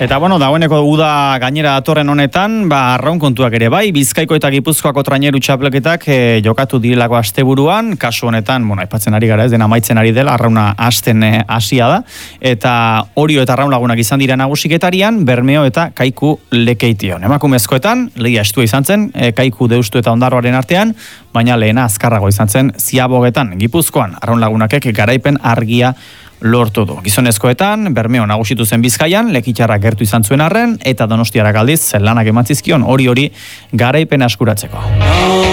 Eta dagoeneko uda gainera datorren honetan, arraun kontuak ere bai, Bizkaiko eta Gipuzkoako traineru txapelketak jokatu direlako asteburuan, kasu honetan, aipatzen ari gara ez, dena amaitzen ari dela, arrauna hasten hasia da, eta Orio eta Arraun Lagunak izan dira nagusiketarian, Bermeo eta Kaiku Lekeition. Emakumezkoetan, lehia estua izan zen, Kaiku Deustu eta Ondarroaren artean, baina lehena azkarrago izan zen Ziabogetan, Gipuzkoan, Arraun Lagunakek garaipen argia lortu du. Gizonezkoetan, Bermeo nagusitu zen Bizkaian, Lekitxarra gertu izan zuen arren, eta Donostiarak aldiz, lanak emantzizkion hori garaipen askuratzeko.